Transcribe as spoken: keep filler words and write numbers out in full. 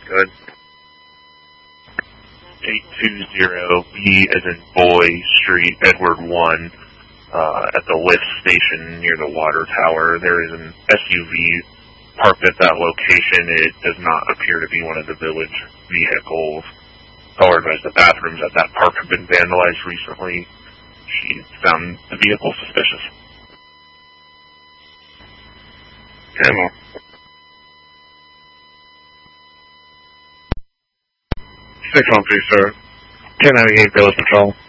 Good. eight two zero B as in Boy Street, Edward one, uh, at the lift station near the water tower. There is an S U V parked at that location. It does not appear to be one of the village vehicles. Caller advised the bathrooms at that park have been vandalized recently. She found the vehicle suspicious. Camel. six one three, sir. ten ninety-eight Village Patrol.